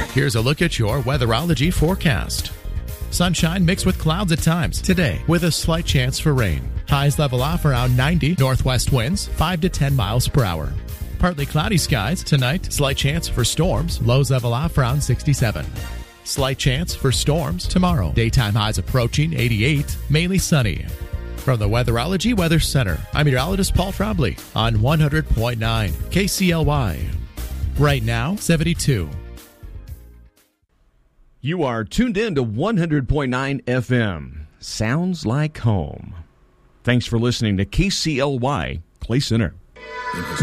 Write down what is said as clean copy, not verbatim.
Here's a look at your weatherology forecast. Sunshine mixed with clouds at times today with a slight chance for rain. Highs level off around 90, northwest winds 5 to 10 miles per hour. Partly cloudy skies tonight, slight chance for storms, lows level off around 67. Slight chance for storms tomorrow. Daytime highs approaching 88, mainly sunny. From the Weatherology Weather Center, I'm meteorologist Paul Trombley on 100.9 KCLY. Right now, 72. You are tuned in to 100.9 FM. Sounds like home. Thanks for listening to KCLY Clay Center.